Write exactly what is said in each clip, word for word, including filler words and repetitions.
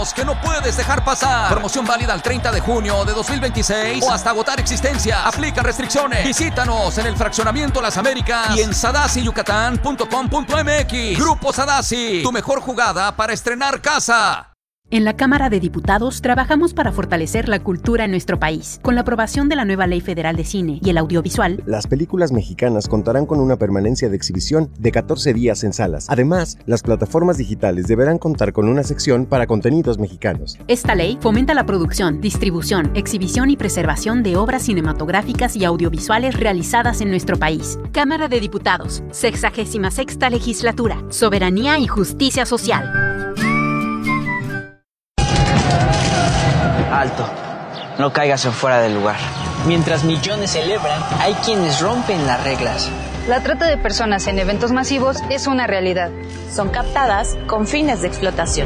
que no puedes dejar pasar. Promoción válida al treinta de junio de dos mil veintiséis o hasta agotar existencia. Aplica restricciones. Visítanos en el Fraccionamiento Las Américas y en sadasi yucatán punto com punto m x. Grupo Sadasi, tu mejor jugada para estrenar casa. En la Cámara de Diputados trabajamos para fortalecer la cultura en nuestro país. Con la aprobación de la nueva Ley Federal de Cine y el Audiovisual, las películas mexicanas contarán con una permanencia de exhibición de catorce días en salas. Además, las plataformas digitales deberán contar con una sección para contenidos mexicanos. Esta ley fomenta la producción, distribución, exhibición y preservación de obras cinematográficas y audiovisuales realizadas en nuestro país. Cámara de Diputados, sexagésima sexta Legislatura, Soberanía y Justicia Social. Alto, no caigas en fuera del lugar. Mientras millones celebran, hay quienes rompen las reglas. La trata de personas en eventos masivos es una realidad. Son captadas con fines de explotación.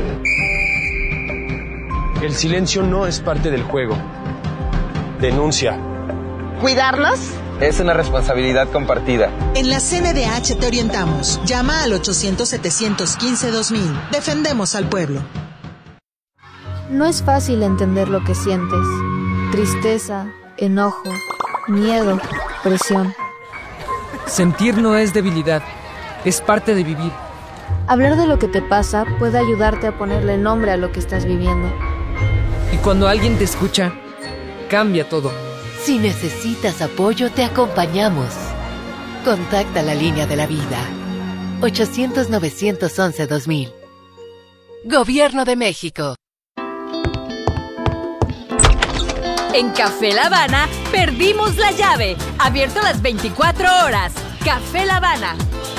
El silencio no es parte del juego. Denuncia. ¿Cuidarlos? Es una responsabilidad compartida. En la C N D H te orientamos. Llama al ochocientos, setecientos quince, dos mil. Defendemos al pueblo. No es fácil entender lo que sientes. Tristeza, enojo, miedo, presión. Sentir no es debilidad, es parte de vivir. Hablar de lo que te pasa puede ayudarte a ponerle nombre a lo que estás viviendo. Y cuando alguien te escucha, cambia todo. Si necesitas apoyo, te acompañamos. Contacta la línea de la vida. ochocientos, novecientos once, dos mil. Gobierno de México. En Café La Habana, perdimos la llave. Abierto las veinticuatro horas. Café La Habana.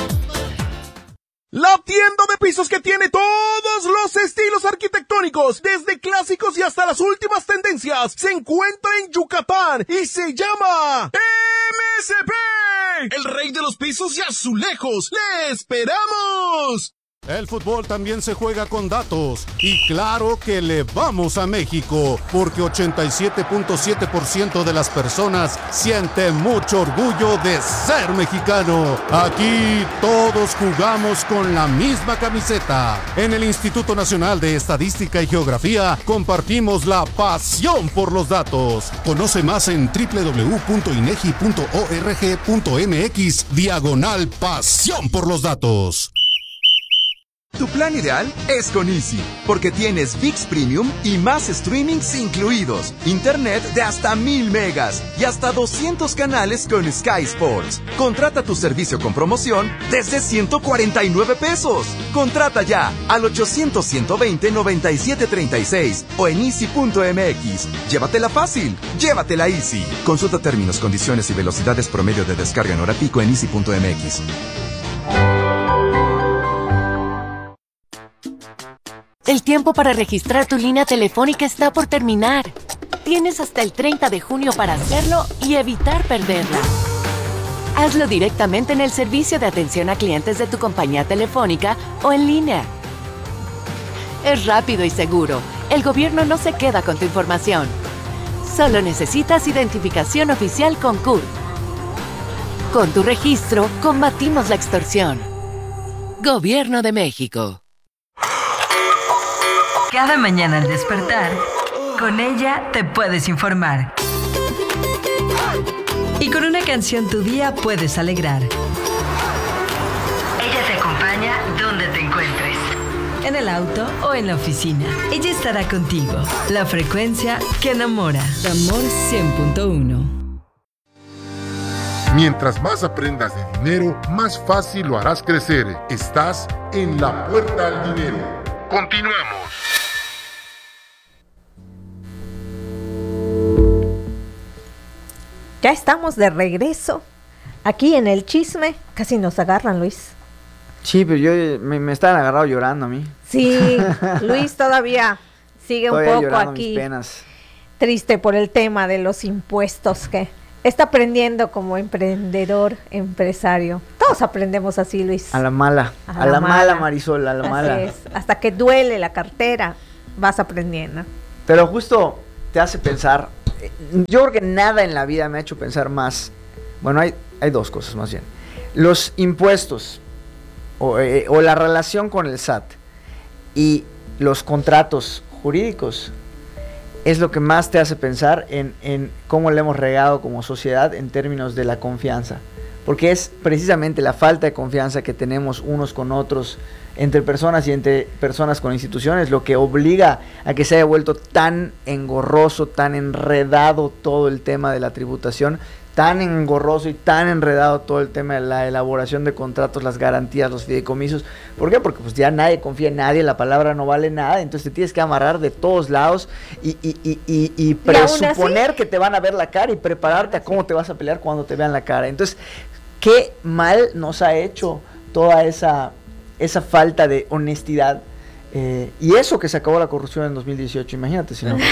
La tienda de pisos que tiene todos los estilos arquitectónicos, desde clásicos y hasta las últimas tendencias, se encuentra en Yucatán y se llama M S P. El rey de los pisos y azulejos. ¡Le esperamos! El fútbol también se juega con datos y claro que le vamos a México porque ochenta y siete punto siete por ciento de las personas siente mucho orgullo de ser mexicano. Aquí todos jugamos con la misma camiseta. En el Instituto Nacional de Estadística y Geografía compartimos la pasión por los datos. Conoce más en doble u doble u doble u punto inegi punto org punto mx diagonal pasión por los datos. Tu plan ideal es con Easy, porque tienes ViX Premium y más streamings incluidos, internet de hasta mil megas y hasta doscientos canales con Sky Sports. Contrata tu servicio con promoción desde ciento cuarenta y nueve pesos. Contrata ya al ochocientos, ciento veinte, noventa y siete treinta y seis o en easy punto m x. Llévatela fácil, llévatela Easy. Consulta términos, condiciones y velocidades promedio de descarga en hora pico en easy punto m x. El tiempo para registrar tu línea telefónica está por terminar. Tienes hasta el treinta de junio para hacerlo y evitar perderla. Hazlo directamente en el servicio de atención a clientes de tu compañía telefónica o en línea. Es rápido y seguro. El gobierno no se queda con tu información. Solo necesitas identificación oficial con C U R. Con tu registro, combatimos la extorsión. Gobierno de México. Cada mañana al despertar, con ella te puedes informar. Y con una canción tu día puedes alegrar. Ella te acompaña donde te encuentres. En el auto o en la oficina. Ella estará contigo. La frecuencia que enamora. Amor cien punto uno. Mientras más aprendas de dinero, más fácil lo harás crecer. Estás en La Puerta al Dinero. Continuamos. Ya estamos de regreso. Aquí en el chisme. Casi nos agarran, Luis. Sí, pero yo me, me estaban agarrado llorando a mí. Sí, Luis todavía sigue todavía un poco aquí. Mis penas. Triste por el tema de los impuestos que está aprendiendo como emprendedor, empresario. Todos aprendemos así, Luis. A la mala. A, a la, la mala, Marisol, a la así mala. Es. Hasta que duele la cartera, vas aprendiendo. Pero justo te hace pensar. Yo creo que nada en la vida me ha hecho pensar más. Bueno, hay, hay dos cosas más bien. Los impuestos o, eh, o la relación con el S A T y los contratos jurídicos es lo que más te hace pensar en, en cómo le hemos regado como sociedad en términos de la confianza. Porque es precisamente la falta de confianza que tenemos unos con otros, entre personas y entre personas con instituciones, lo que obliga a que se haya vuelto tan engorroso, tan enredado todo el tema de la tributación, tan engorroso y tan enredado todo el tema de la elaboración de contratos, las garantías, los fideicomisos. ¿Por qué? Porque pues ya nadie confía en nadie, la palabra no vale nada, entonces te tienes que amarrar de todos lados y, y, y, y, y presuponer que te van a ver la cara y prepararte a cómo te vas a pelear cuando te vean la cara. Entonces, qué mal nos ha hecho toda esa, esa falta de honestidad. Eh, y eso que se acabó la corrupción en dos mil dieciocho, imagínate si no.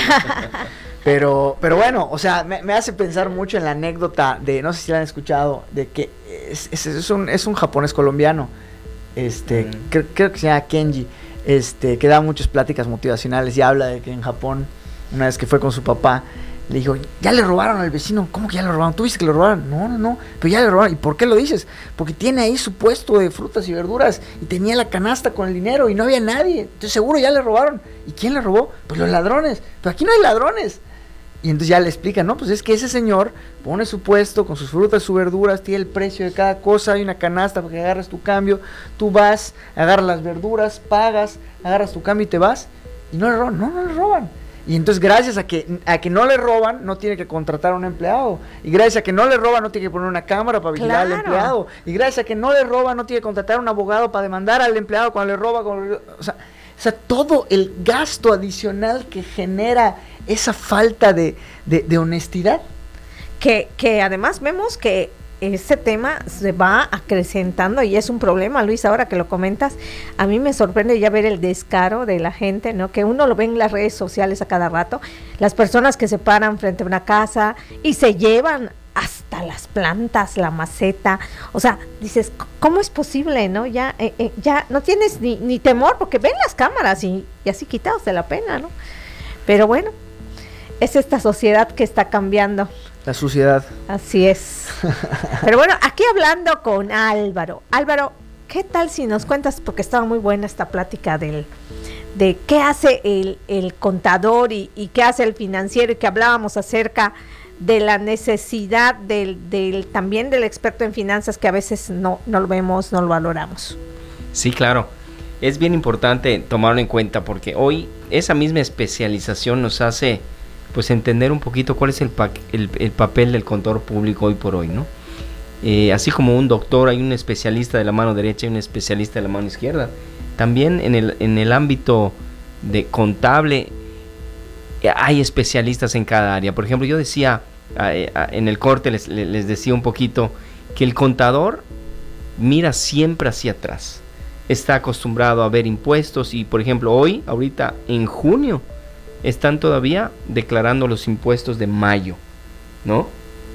Pero, pero bueno, o sea, me, me hace pensar mucho en la anécdota de, no sé si la han escuchado, de que es, es, es, un, es un japonés colombiano, este, mm. creo, creo que se llama Kenji, este, que da muchas pláticas motivacionales y habla de que en Japón, una vez que fue con su papá, le dijo, ya le robaron al vecino. ¿Cómo que ya le robaron? ¿Tú viste que le robaron? No, no, no, pero ya le robaron. ¿Y por qué lo dices? Porque tiene ahí su puesto de frutas y verduras y tenía la canasta con el dinero y no había nadie. Entonces seguro ya le robaron. ¿Y quién le robó? Pues los ladrones. Pero aquí no hay ladrones. Y entonces ya le explican, no, pues es que ese señor pone su puesto con sus frutas, sus verduras, tiene el precio de cada cosa, hay una canasta para que agarres tu cambio, tú vas, agarras las verduras, pagas, agarras tu cambio y te vas, y no le roban, no, no le roban. Y entonces gracias a que, a que no le roban, no tiene que contratar a un empleado. Y gracias a que no le roban, no tiene que poner una cámara para vigilar claro. al empleado. Y gracias a que no le roban, no tiene que contratar a un abogado para demandar al empleado cuando le roba. Cuando, o sea, o sea, todo el gasto adicional que genera esa falta de, de, de honestidad. Que, que además vemos que ese tema se va acrecentando y es un problema, Luis, ahora que lo comentas. A mí me sorprende ya ver el descaro de la gente, ¿no? Que uno lo ve en las redes sociales a cada rato, las personas que se paran frente a una casa y se llevan hasta las plantas, la maceta, o sea, dices, ¿cómo es posible, no? Ya eh, eh, ya no tienes ni, ni temor porque ven las cámaras y, y así quitados de la pena, ¿no? Pero bueno, es esta sociedad que está cambiando. La suciedad. Así es. Pero bueno, aquí hablando con Álvaro. Álvaro, ¿qué tal si nos cuentas, porque estaba muy buena esta plática del, de qué hace el, el contador y, y qué hace el financiero, y que hablábamos acerca de la necesidad del, del también del experto en finanzas, que a veces no, no lo vemos, no lo valoramos? Sí, claro. Es bien importante tomarlo en cuenta porque hoy esa misma especialización nos hace pues entender un poquito cuál es el, pa- el, el papel del contador público hoy por hoy, ¿no? Eh, así como un doctor, hay un especialista de la mano derecha y un especialista de la mano izquierda. También en el, en el ámbito de contable eh, hay especialistas en cada área. Por ejemplo, yo decía, eh, en el corte les, les decía un poquito que el contador mira siempre hacia atrás. Está acostumbrado a ver impuestos y, por ejemplo, hoy, ahorita en junio, están todavía declarando los impuestos de mayo, ¿no?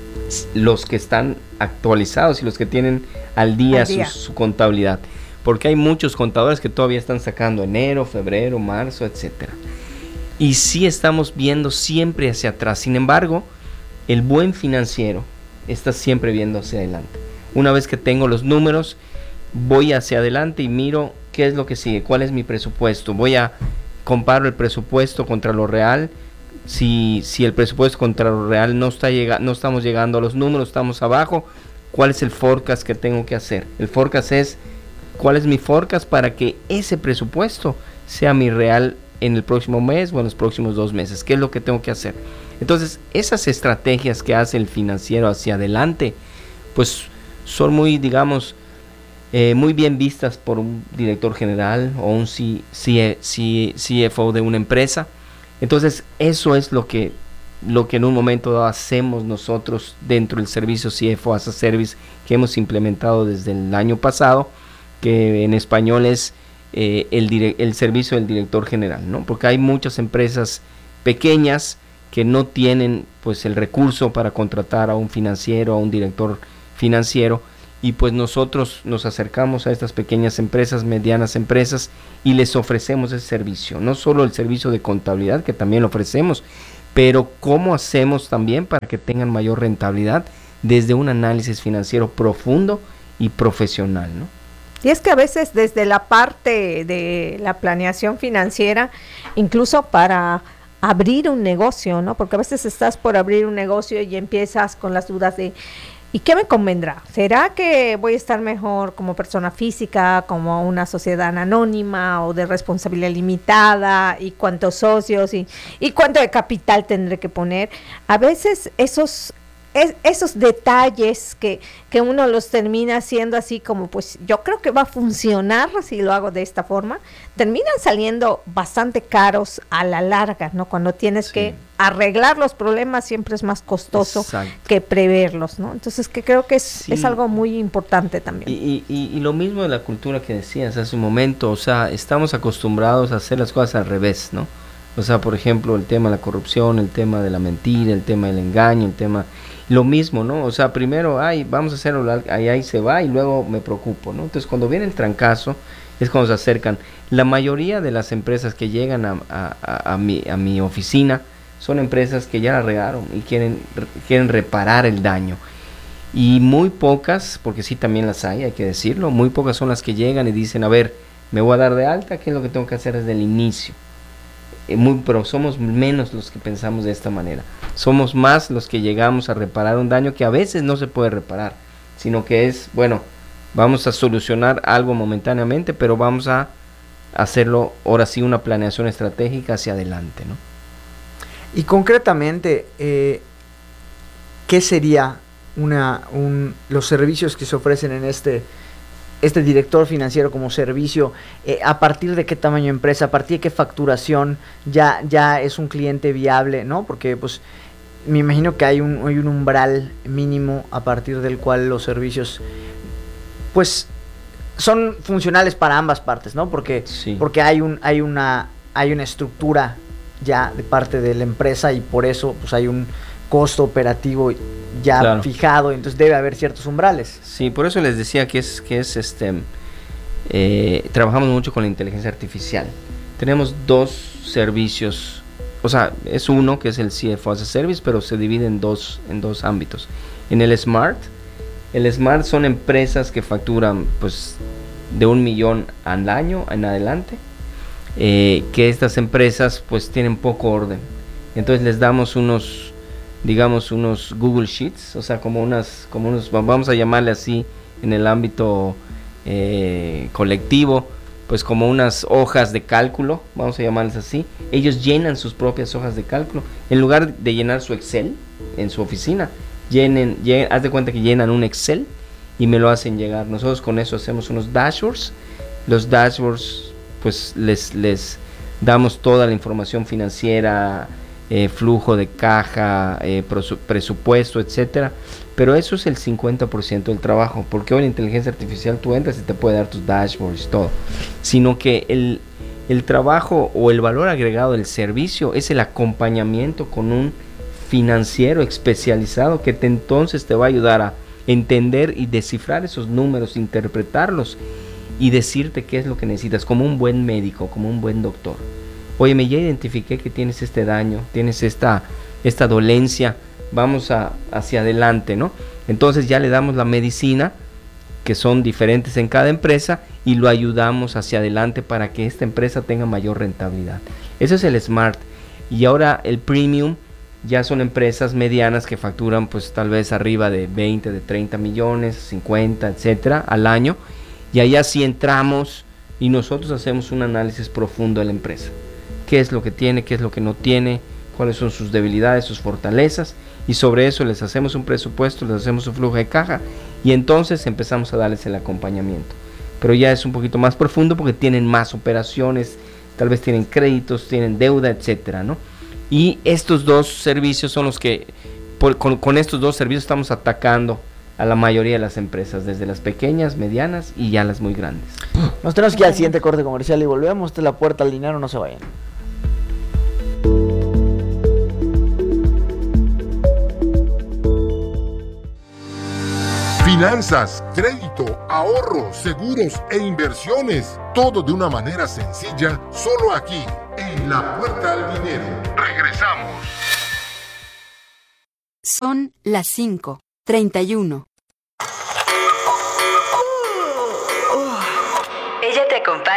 Los que están actualizados y los que tienen al día, al día. Su, su contabilidad. Porque hay muchos contadores que todavía están sacando enero, febrero, marzo, etcétera. Y sí estamos viendo siempre hacia atrás. Sin embargo, el buen financiero está siempre viendo hacia adelante. Una vez que tengo los números, voy hacia adelante y miro qué es lo que sigue, cuál es mi presupuesto. Voy a comparo el presupuesto contra lo real. Si, si el presupuesto contra lo real no está llega, no estamos llegando a los números, estamos abajo, ¿cuál es el forecast que tengo que hacer? El forecast es cuál es mi forecast para que ese presupuesto sea mi real en el próximo mes o en los próximos dos meses. ¿Qué es lo que tengo que hacer? Entonces, esas estrategias que hace el financiero hacia adelante, pues son muy, digamos, Eh, muy bien vistas por un director general o un C, C, C, C F O de una empresa. Entonces eso es lo que, lo que en un momento dado hacemos nosotros dentro del servicio C F O as a Service que hemos implementado desde el año pasado, que en español es eh, el, dire- el servicio del director general, ¿no? Porque hay muchas empresas pequeñas que no tienen pues el recurso para contratar a un financiero, a un director financiero. Y pues nosotros nos acercamos a estas pequeñas empresas, medianas empresas, y les ofrecemos ese servicio. No solo el servicio de contabilidad, que también lo ofrecemos, pero cómo hacemos también para que tengan mayor rentabilidad desde un análisis financiero profundo y profesional, ¿no? Y es que a veces desde la parte de la planeación financiera, incluso para abrir un negocio, ¿no? Porque a veces estás por abrir un negocio y empiezas con las dudas de ¿y qué me convendrá? ¿Será que voy a estar mejor como persona física, como una sociedad anónima o de responsabilidad limitada? ¿Y cuántos socios? ¿Y, y cuánto de capital tendré que poner? A veces esos... Es, esos detalles que, que uno los termina haciendo así como, pues yo creo que va a funcionar si lo hago de esta forma, terminan saliendo bastante caros a la larga, ¿no? Cuando tienes sí. que arreglar los problemas siempre es más costoso Exacto. que preverlos, ¿no? Entonces que creo que es, sí. es algo muy importante también. Y, y, y lo mismo de la cultura que decías hace un momento, o sea, estamos acostumbrados a hacer las cosas al revés, ¿no? O sea, por ejemplo, el tema de la corrupción, el tema de la mentira, el tema del engaño, el tema... Lo mismo, ¿no? O sea, primero, ay, vamos a hacerlo, ahí, ahí se va y luego me preocupo, ¿no? Entonces, cuando viene el trancazo, es cuando se acercan. La mayoría de las empresas que llegan a, a, a, a, mi, a mi oficina son empresas que ya la regaron y quieren, quieren reparar el daño. Y muy pocas, porque sí también las hay, hay que decirlo, muy pocas son las que llegan y dicen, a ver, me voy a dar de alta, ¿qué es lo que tengo que hacer desde el inicio? Muy, pero somos menos los que pensamos de esta manera. Somos más los que llegamos a reparar un daño que a veces no se puede reparar, sino que es, bueno, vamos a solucionar algo momentáneamente, pero vamos a hacerlo, ahora sí, una planeación estratégica hacia adelante, ¿no? Y concretamente, eh, ¿qué sería una, un, los servicios que se ofrecen en este este director financiero como servicio? Eh, a partir de qué tamaño de empresa, a partir de qué facturación ya ya es un cliente viable, ¿no? Porque pues me imagino que hay un hay un umbral mínimo a partir del cual los servicios pues son funcionales para ambas partes, ¿no? Porque sí. porque hay un hay una hay una estructura ya de parte de la empresa y por eso pues hay un costo operativo ya claro. fijado, entonces debe haber ciertos umbrales. Sí, por eso les decía que es que es este eh, trabajamos mucho con la inteligencia artificial. Tenemos dos servicios, o sea, es uno que es el C F O as a Service, pero se divide en dos en dos ámbitos. En el Smart, el Smart son empresas que facturan pues de un millón al año en adelante, eh, que estas empresas pues tienen poco orden. Entonces les damos unos digamos unos Google Sheets, o sea, como unas, como unos, vamos a llamarle así en el ámbito eh, colectivo, pues como unas hojas de cálculo, vamos a llamarles así. Ellos llenan sus propias hojas de cálculo, en lugar de llenar su Excel en su oficina, llenen, llenen, haz de cuenta que llenan un Excel y me lo hacen llegar. Nosotros con eso hacemos unos dashboards, los dashboards pues les, les damos toda la información financiera, Eh, flujo de caja, eh, presupuesto, etcétera, pero eso es el cincuenta por ciento del trabajo, porque hoy la inteligencia artificial tú entras y te puede dar tus dashboards y todo, sino que el, el trabajo o el valor agregado del servicio es el acompañamiento con un financiero especializado que te, entonces te va a ayudar a entender y descifrar esos números, interpretarlos y decirte qué es lo que necesitas, como un buen médico, como un buen doctor. Oye, me ya identifiqué que tienes este daño, tienes esta, esta dolencia, vamos a, hacia adelante, ¿no? Entonces ya le damos la medicina, que son diferentes en cada empresa, y lo ayudamos hacia adelante para que esta empresa tenga mayor rentabilidad. Eso es el Smart. Y ahora el Premium ya son empresas medianas que facturan pues tal vez arriba de veinte, de treinta millones, cincuenta, etcétera, al año. Y allá sí entramos y nosotros hacemos un análisis profundo de la empresa. Qué es lo que tiene, qué es lo que no tiene, cuáles son sus debilidades, sus fortalezas, y sobre eso les hacemos un presupuesto, les hacemos un flujo de caja, y entonces empezamos a darles el acompañamiento. Pero ya es un poquito más profundo porque tienen más operaciones, tal vez tienen créditos, tienen deuda, etcétera, ¿no? Y estos dos servicios son los que, por, con, con estos dos servicios estamos atacando a la mayoría de las empresas, desde las pequeñas, medianas y ya las muy grandes. Nos tenemos que ir al siguiente corte comercial y volvemos. Esta es La Puerta al Dinero, no se vayan. Finanzas, crédito, ahorro, seguros e inversiones. Todo de una manera sencilla, solo aquí, en La Puerta al Dinero. Regresamos. Son las cinco treinta y uno.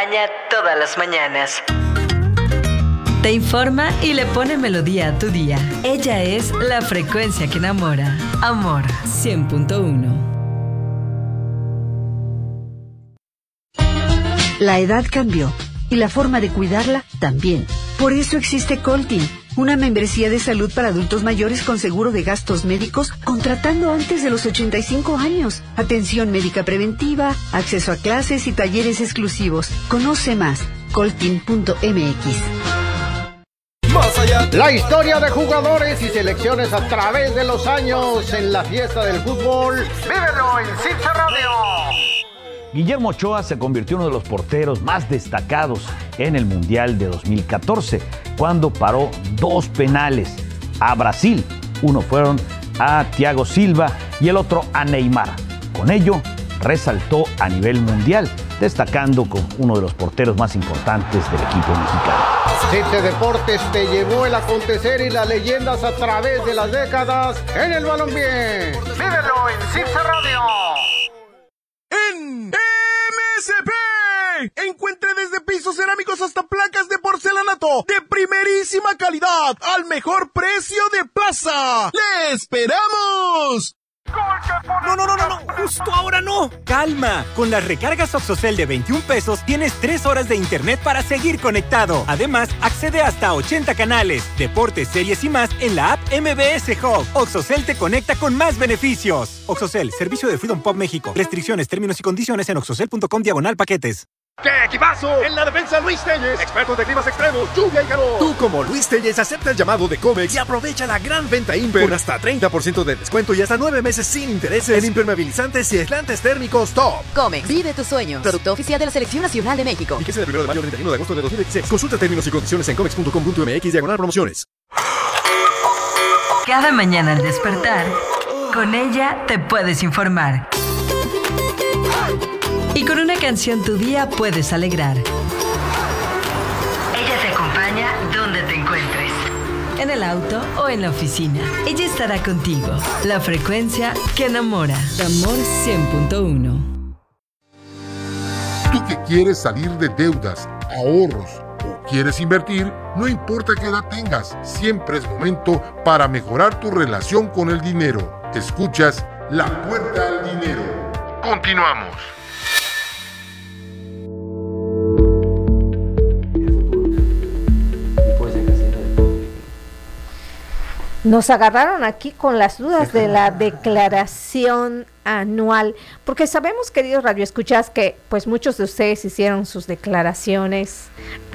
acompaña todas las mañanas. Te informa y le pone melodía a tu día. Ella es la frecuencia que enamora. Amor cien punto uno. La edad cambió y la forma de cuidarla también. Por eso existe Coltin, una membresía de salud para adultos mayores con seguro de gastos médicos contratando antes de los ochenta y cinco años. Atención médica preventiva, acceso a clases y talleres exclusivos. Conoce más, coltin punto m x. Más allá. La historia de jugadores y selecciones a través de los años en la fiesta del fútbol. Vívelo en Cinza Radio. Guillermo Ochoa se convirtió en uno de los porteros más destacados en el Mundial de dos mil catorce, cuando paró dos penales a Brasil. Uno fueron a Thiago Silva y el otro a Neymar. Con ello, resaltó a nivel mundial, destacando como uno de los porteros más importantes del equipo mexicano. Cite Deportes te llevó el acontecer y las leyendas a través de las décadas en el balompié. Vívelo en Cinza Radio. En M S P. Encuentre desde pisos cerámicos hasta placas de porcelanato de primerísima calidad al mejor precio de plaza. ¡Le esperamos! No, no, no, no, no, justo ahora no. Calma, con las recargas Oxocel de veintiún pesos tienes tres horas de internet para seguir conectado. Además, accede hasta a ochenta canales, deportes, series y más en la app M B S Hub. Oxocel te conecta con más beneficios. Oxocel, servicio de Freedom Pop México. Restricciones, términos y condiciones en oxocel punto com diagonal paquetes. ¡Qué equipazo! En la defensa Luis Telles, expertos de climas extremos, lluvia y calor. Tú como Luis Telles acepta el llamado de Comex y aprovecha la gran venta Imper con hasta treinta por ciento de descuento y hasta nueve meses sin intereses en impermeabilizantes y aislantes térmicos Top. Comex, vive tus sueños. Producto oficial de la Selección Nacional de México. Y que sea del primero de mayo al treinta y uno de agosto de dos mil veintiséis. Consulta términos y condiciones en comex punto com punto m x diagonal promociones. Cada mañana al despertar, con ella te puedes informar. Y con una canción tu día puedes alegrar. Ella te acompaña donde te encuentres. En el auto o en la oficina. Ella estará contigo. La frecuencia que enamora. Amor cien punto uno. Tú que quieres salir de deudas, ahorros o quieres invertir, no importa qué edad tengas, siempre es momento para mejorar tu relación con el dinero. Escuchas La Puerta al Dinero. Continuamos. Nos agarraron aquí con las dudas de la declaración anual, porque sabemos, queridos radioescuchas, que pues muchos de ustedes hicieron sus declaraciones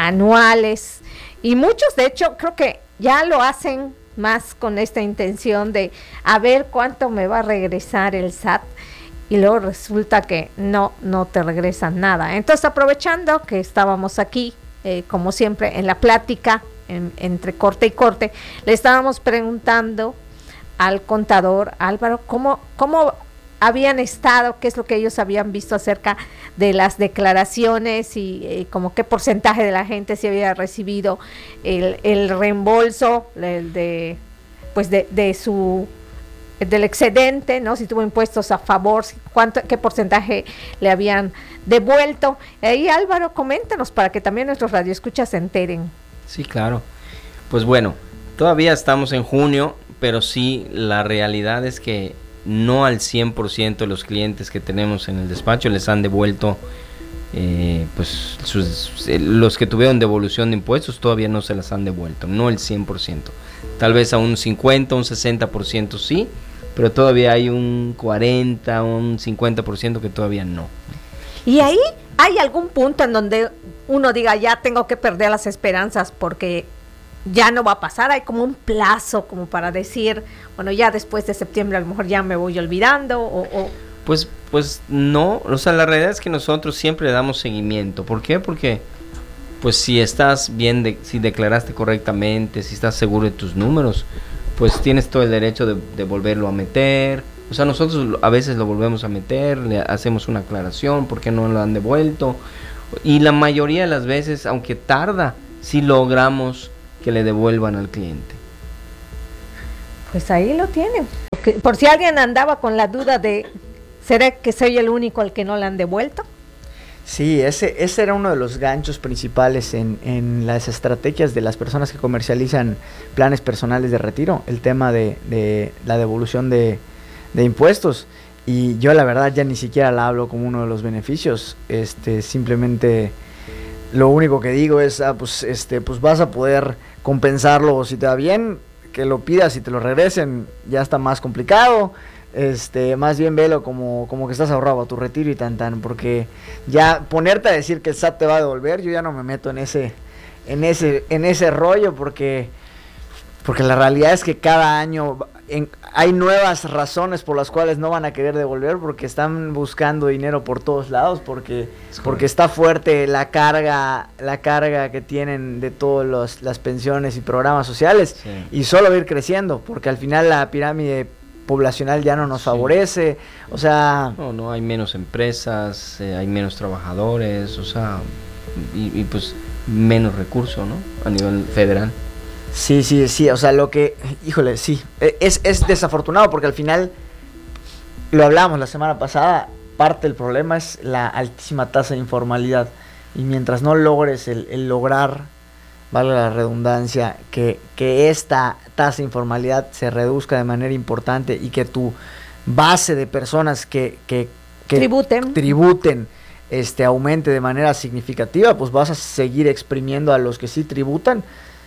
anuales y muchos, de hecho, creo que ya lo hacen más con esta intención de a ver cuánto me va a regresar el S A T, y luego resulta que no, no te regresan nada. Entonces, aprovechando que estábamos aquí, eh, como siempre, en la plática, En, entre corte y corte, le estábamos preguntando al contador Álvaro cómo, cómo habían estado, qué es lo que ellos habían visto acerca de las declaraciones y eh, como qué porcentaje de la gente se había recibido el, el reembolso el de pues de, de su del excedente, ¿no? Si tuvo impuestos a favor, cuánto, qué porcentaje le habían devuelto. Ahí, Álvaro, coméntanos para que también nuestros radioescuchas se enteren. Sí, claro. Pues bueno, todavía estamos en junio, pero sí, la realidad es que no al cien por ciento de los clientes que tenemos en el despacho les han devuelto, eh, pues sus, eh, los que tuvieron devolución de impuestos todavía no se las han devuelto, no el cien por ciento. Tal vez a un cincuenta, un sesenta por ciento sí, pero todavía hay un cuarenta, un cincuenta por ciento que todavía no. ¿Y ahí hay algún punto en donde uno diga, ya tengo que perder las esperanzas porque ya no va a pasar? Hay como un plazo como para decir, bueno, ya después de septiembre a lo mejor ya me voy olvidando o... o... Pues, pues no, o sea, la realidad es que nosotros siempre le damos seguimiento. ¿Por qué? Porque pues si estás bien, de, si declaraste correctamente, si estás seguro de tus números, pues tienes todo el derecho de, de volverlo a meter. O sea, nosotros a veces lo volvemos a meter, le hacemos una aclaración, ¿por qué no lo han devuelto? Y la mayoría de las veces, aunque tarda, sí logramos que le devuelvan al cliente. Pues ahí lo tienen. Porque, por si alguien andaba con la duda de, ¿será que soy el único al que no le han devuelto? Sí, ese, ese era uno de los ganchos principales en, en las estrategias de las personas que comercializan planes personales de retiro, el tema de, de la devolución de, de impuestos. Y yo la verdad ya ni siquiera la hablo como uno de los beneficios, este, simplemente lo único que digo es, ah, pues, este, pues vas a poder compensarlo si te va bien, que lo pidas y te lo regresen, ya está más complicado. Este, más bien velo como, como que estás ahorrado a tu retiro y tan tan, porque ya ponerte a decir que el S A T te va a devolver, yo ya no me meto en ese, en ese, en ese rollo, porque, porque la realidad es que cada año en, hay nuevas razones por las cuales no van a querer devolver, porque están buscando dinero por todos lados, porque, porque está fuerte la carga, la carga que tienen de todas las pensiones y programas sociales, sí. Y solo va a ir creciendo, porque al final la pirámide poblacional ya no nos favorece, sí. O sea... No, no, hay menos empresas, eh, hay menos trabajadores, o sea, y, y pues menos recursos, ¿no? A nivel federal. Sí, sí, sí, o sea, lo que... Híjole, sí, es, es desafortunado porque al final, lo hablamos la semana pasada, parte del problema es la altísima tasa de informalidad, y mientras no logres el, el lograr... valga la redundancia, que, que esta tasa de informalidad se reduzca de manera importante y que tu base de personas que, que, que tributen, tributen este, aumente de manera significativa, pues vas a seguir exprimiendo a los que sí tributan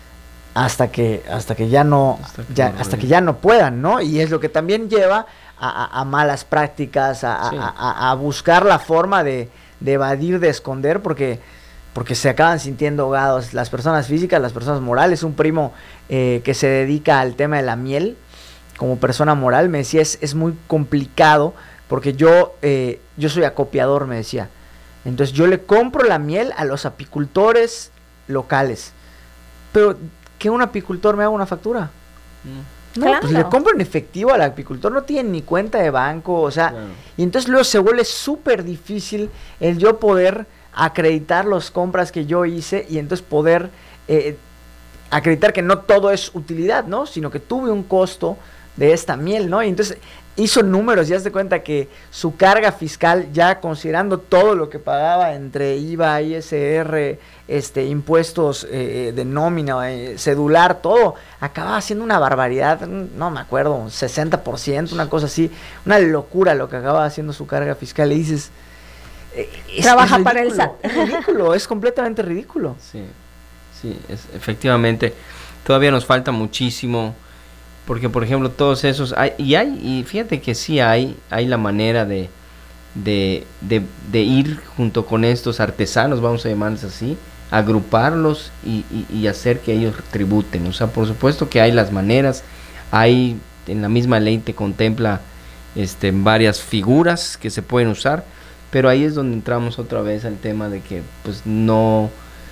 hasta que, hasta que ya no, hasta que, ya, no, hasta que ya no puedan, ¿no? Y es lo que también lleva a, a, a malas prácticas, a, sí. a, a, a buscar la forma de, de evadir, de esconder, porque porque se acaban sintiendo ahogados las personas físicas, las personas morales. Un primo eh, que se dedica al tema de la miel, como persona moral, me decía, es, es muy complicado, porque yo, eh, yo soy acopiador, me decía. Entonces yo le compro la miel a los apicultores locales, pero que un apicultor me haga una factura. Mm. No, claro. Pues le compro en efectivo al apicultor, no tiene ni cuenta de banco, o sea, claro. Y entonces luego se vuelve súper difícil el yo poder acreditar las compras que yo hice y entonces poder eh, acreditar que no todo es utilidad, ¿no? Sino que tuve un costo de esta miel, ¿no? Y entonces hizo números y haz de cuenta que su carga fiscal, ya considerando todo lo que pagaba entre I V A, I S R, este, impuestos eh, de nómina, eh, cedular, todo, acababa siendo una barbaridad, no me acuerdo, sesenta por ciento, una cosa así, una locura lo que acababa haciendo su carga fiscal. Y dices... Es, trabaja es para el S A T. Es ridículo, es completamente ridículo. Sí, sí, es, efectivamente. Todavía nos falta muchísimo, porque por ejemplo todos esos, hay, y hay, y fíjate que sí hay, hay la manera de, de, de, de ir junto con estos artesanos, vamos a llamarles así, agruparlos y, y, y hacer que ellos tributen. O sea, por supuesto que hay las maneras, hay, en la misma ley te contempla este, varias figuras que se pueden usar. Pero ahí es donde entramos otra vez al tema de que pues no,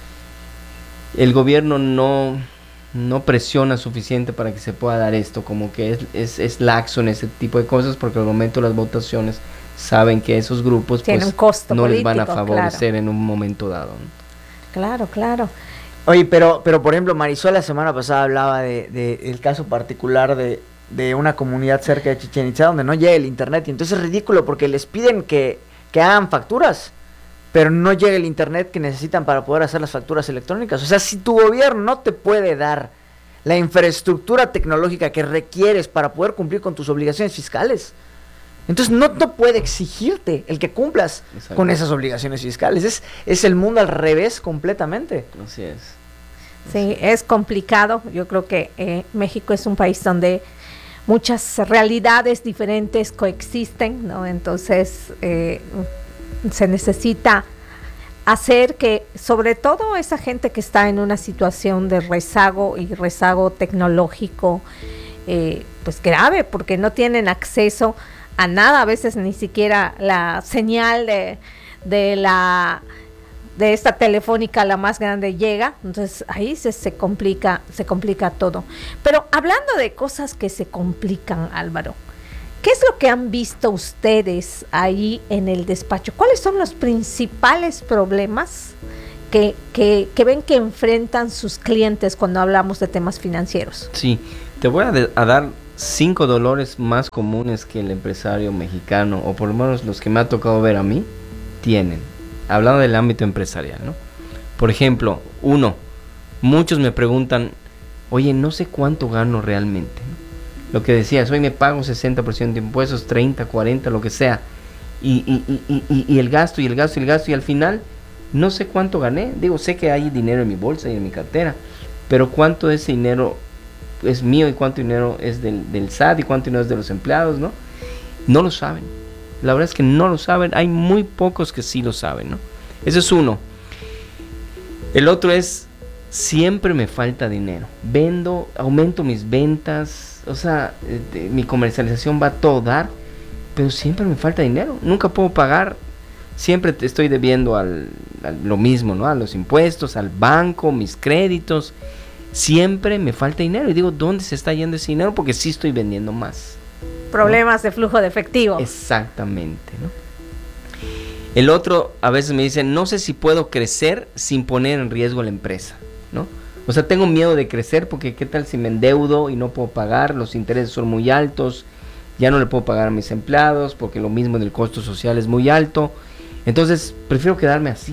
el gobierno no, no presiona suficiente para que se pueda dar esto, como que es, es, es laxo en ese tipo de cosas, porque al momento de las votaciones saben que esos grupos pues, un costo no político, les van a favorecer, claro, en un momento dado, ¿no? Claro, claro. Oye, pero, pero por ejemplo, Marisol la semana pasada hablaba de, de el caso particular de, de una comunidad cerca de Chichén Itzá donde no llega el internet, y entonces es ridículo porque les piden que que hagan facturas, pero no llega el internet que necesitan para poder hacer las facturas electrónicas. O sea, si tu gobierno no te puede dar la infraestructura tecnológica que requieres para poder cumplir con tus obligaciones fiscales, entonces no, no puede exigirte el que cumplas Exacto. con esas obligaciones fiscales. Es, es el mundo al revés completamente. Así es. Sí, es complicado. Yo creo que eh, México es un país donde muchas realidades diferentes coexisten, ¿no? Entonces eh, se necesita hacer que, sobre todo esa gente que está en una situación de rezago y rezago tecnológico, eh, pues grave, porque no tienen acceso a nada, a veces ni siquiera la señal de, de la de esta telefónica, la más grande, llega. Entonces ahí se, se complica, se complica todo. Pero hablando de cosas que se complican, Álvaro, ¿qué es lo que han visto ustedes ahí en el despacho? ¿Cuáles son los principales problemas que, que, que ven que enfrentan sus clientes cuando hablamos de temas financieros? Sí, te voy a, de, a dar cinco dolores más comunes que el empresario mexicano, o por lo menos los que me ha tocado ver a mí, tienen. hablando del ámbito empresarial, ¿no? Por ejemplo, uno, muchos me preguntan, oye, no sé cuánto gano realmente, ¿no? Lo que decías, hoy me pago sesenta por ciento de impuestos, treinta, cuarenta, lo que sea, y, y, y, y, y el gasto, y el gasto, y el gasto, y al final no sé cuánto gané. Digo, sé que hay dinero en mi bolsa y en mi cartera, pero cuánto de ese dinero es mío y cuánto dinero es del, del S A T y cuánto dinero es de los empleados, ¿no? No lo saben. La verdad es que no lo saben. Hay muy pocos que sí lo saben, ¿no? Eso es uno. El otro es, siempre me falta dinero. Vendo, aumento mis ventas, o sea, eh, mi comercialización va a todo dar, pero siempre me falta dinero. Nunca puedo pagar. Siempre te estoy debiendo al, al lo mismo, ¿no? A los impuestos, al banco, mis créditos. Siempre me falta dinero. Y digo, ¿dónde se está yendo ese dinero? Porque sí estoy vendiendo más. Problemas, ¿no?, de flujo de efectivo. Exactamente, ¿no? El otro, a veces me dicen, no sé si puedo crecer sin poner en riesgo la empresa, ¿no? O sea, tengo miedo de crecer porque qué tal si me endeudo y no puedo pagar, los intereses son muy altos, ya no le puedo pagar a mis empleados porque lo mismo del costo social es muy alto. Entonces, prefiero quedarme así.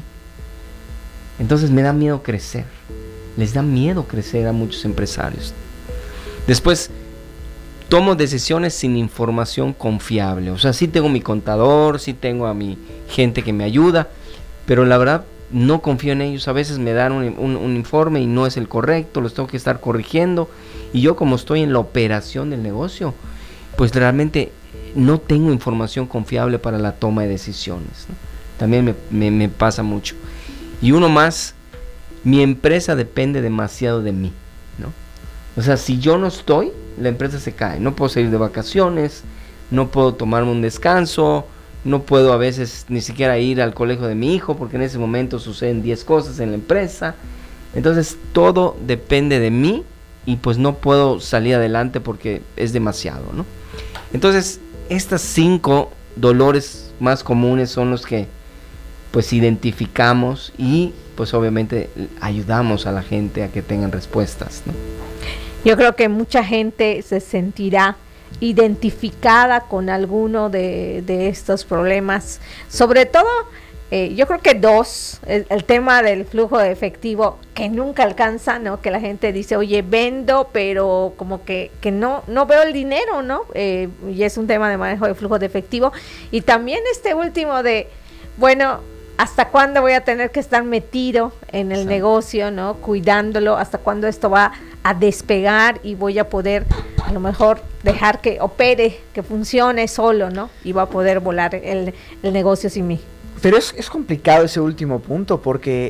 Entonces me da miedo crecer. Les da miedo crecer a muchos empresarios. Después, tomo decisiones sin información confiable. O sea, sí tengo mi contador, sí tengo a mi gente que me ayuda, pero la verdad no confío en ellos. A veces me dan un, un, un informe y no es el correcto, los tengo que estar corrigiendo. Y yo, como estoy en la operación del negocio, pues realmente no tengo información confiable para la toma de decisiones, ¿no? También me, me, me pasa mucho. Y uno más, mi empresa depende demasiado de mí, ¿no? O sea, si yo no estoy, la empresa se cae. No puedo salir de vacaciones, no puedo tomarme un descanso, no puedo a veces ni siquiera ir al colegio de mi hijo, porque en ese momento suceden diez cosas en la empresa. Entonces todo depende de mí y pues no puedo salir adelante porque es demasiado, ¿no? Entonces, estas cinco dolores más comunes son los que pues identificamos y pues obviamente ayudamos a la gente a que tengan respuestas, ¿no? Yo creo que mucha gente se sentirá identificada con alguno de, de estos problemas, sobre todo eh, yo creo que dos, el, el tema del flujo de efectivo que nunca alcanza, ¿no? Que la gente dice, oye, vendo, pero como que, que no, no veo el dinero, ¿no? Eh, y es un tema de manejo de flujo de efectivo. Y también este último de, bueno, ¿hasta cuándo voy a tener que estar metido en el sí. negocio, ¿no? Cuidándolo, ¿hasta cuándo esto va a despegar y voy a poder a lo mejor dejar que opere, que funcione solo, ¿no? Y va a poder volar el, el negocio sin mí. Pero es, es complicado ese último punto porque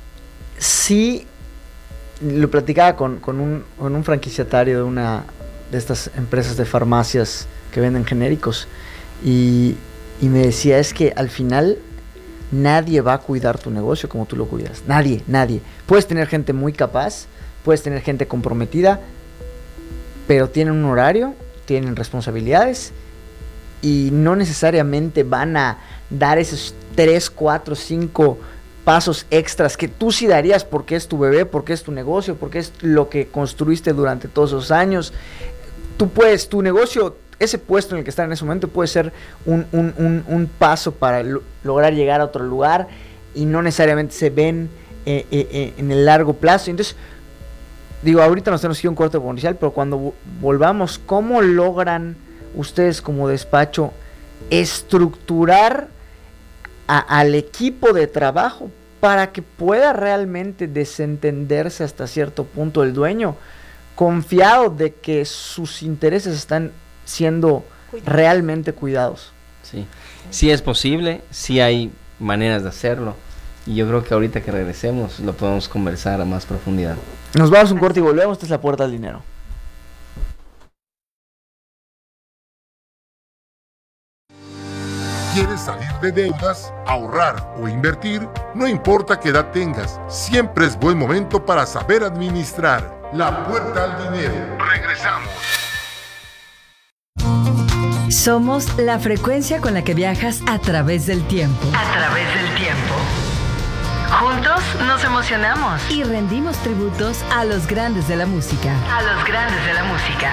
sí, lo platicaba con, con, un, con un franquiciatario de una de estas empresas de farmacias que venden genéricos y, y me decía, es que al final nadie va a cuidar tu negocio como tú lo cuidas. Nadie, nadie. Puedes tener gente muy capaz, puedes tener gente comprometida, pero tienen un horario, tienen responsabilidades y no necesariamente van a dar esos tres, cuatro, cinco pasos extras que tú sí darías porque es tu bebé, porque es tu negocio, porque es lo que construiste durante todos esos años. Tú puedes, tu negocio, ese puesto en el que está en ese momento puede ser un, un, un, un paso para lo, lograr llegar a otro lugar y no necesariamente se ven eh, eh, en el largo plazo. Entonces, digo, ahorita nos tenemos que ir a un corte comercial, pero cuando volvamos, ¿cómo logran ustedes como despacho estructurar a, al equipo de trabajo para que pueda realmente desentenderse hasta cierto punto el dueño, confiado de que sus intereses están siendo Cuidado. realmente cuidados? Sí, sí es posible, sí hay maneras de hacerlo y yo creo que ahorita que regresemos lo podemos conversar a más profundidad. Nos vamos a un corte y volvemos. Esta es La Puerta al Dinero. ¿Quieres salir de deudas, ahorrar o invertir? No importa qué edad tengas, siempre es buen momento para saber administrar. La Puerta al Dinero. Regresamos. Somos la frecuencia con la que viajas a través del tiempo. A través del tiempo. Juntos nos emocionamos y rendimos tributos a los grandes de la música. A los grandes de la música.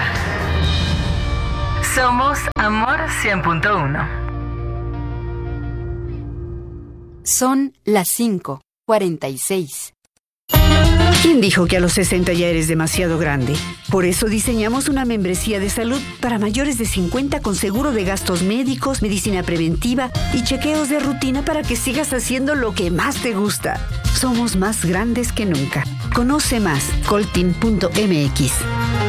Somos Amor cien punto uno. Son las cinco cuarenta y seis. ¿Quién dijo que a los sesenta ya eres demasiado grande? Por eso diseñamos una membresía de salud para mayores de cincuenta con seguro de gastos médicos, medicina preventiva y chequeos de rutina para que sigas haciendo lo que más te gusta. Somos más grandes que nunca. Conoce más, coltin punto m x.